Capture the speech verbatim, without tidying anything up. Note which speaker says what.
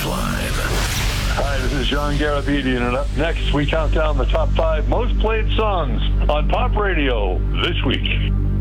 Speaker 1: Line.
Speaker 2: Hi, this is John Garabedian, and up next we count down the top five most played songs on pop radio this week.